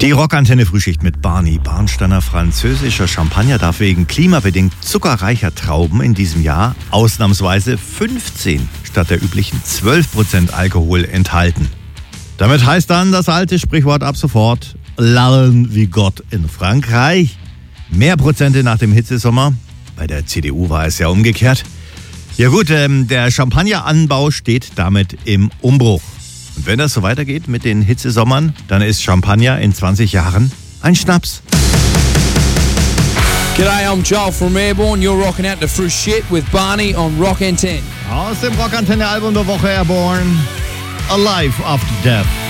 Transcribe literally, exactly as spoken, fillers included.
Die Rockantenne Frühschicht mit Barney. Barnsteiner französischer Champagner darf wegen klimabedingt zuckerreicher Trauben in diesem Jahr ausnahmsweise fünfzehn statt der üblichen zwölf Prozent Alkohol enthalten. Damit heißt dann das alte Sprichwort ab sofort: lallen wie Gott in Frankreich. Mehr Prozente nach dem Hitzesommer. Bei der C D U war es ja umgekehrt. Ja gut, ähm, der Champagneranbau steht damit im Umbruch. Und wenn das so weitergeht mit den Hitzesommern, dann ist Champagner in zwanzig Jahren ein Schnaps. G'day, I'm Joel from Airborne. You're rocking out the Frühschicht with Barney on Rock Antenne. Aus dem Rockantenne-Album der Woche Airborne, Alive After Death.